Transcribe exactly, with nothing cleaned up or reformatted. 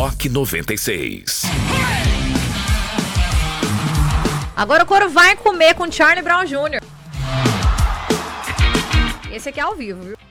Rock noventa e seis. Agora o couro vai comer com Charlie Brown Júnior Esse aqui é ao vivo, viu?